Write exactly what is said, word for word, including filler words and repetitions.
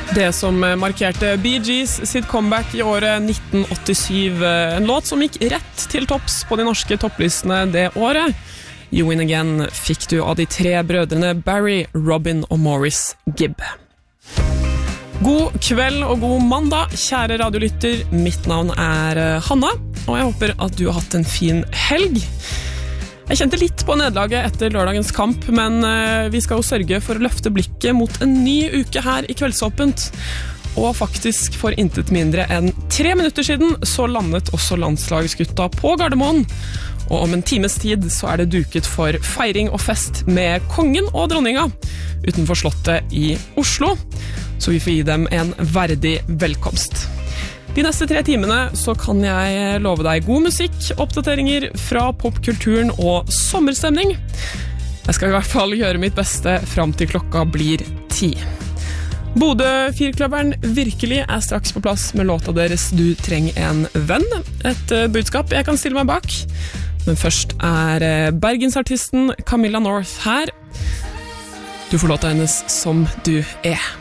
Det som markerte Bee Gees sitt comeback i året nitten åttisyv, en låt som gikk rett til topps på de norske topplistene det året. You Win Again fikk du av de tre brødrene Barry, Robin og Maurice Gibb. God kveld og god mandag, kjære radiolytter. Mitt navn er Hanna, og jeg håper at du har hatt en fin helg. Jeg kjente litt på nederlaget etter lørdagens kamp, men vi skal jo sørge for å løfte blikket mot en ny uke her i Kveldsåpent. Og faktisk for intet mindre enn tre minutter siden så landet også landslagsgutta på Gardermoen. Og om en times tid så er det duket for feiring og fest med kongen og dronninga utenfor slottet i Oslo. Så vi får gi dem en verdig velkomst. De neste tre timene så kan jeg love deg god musikk, oppdateringer fra popkulturen og sommerstemning. Jeg skal i hvert fall gjøre mitt beste fram til klokka blir ti. Bodø-firkløveren virkelig er straks på plass med låta deres Du trenger en venn. Et budskap jeg kan stille meg bak. Men først er bergensartisten Camilla North her. Du får låta hennes Som du er.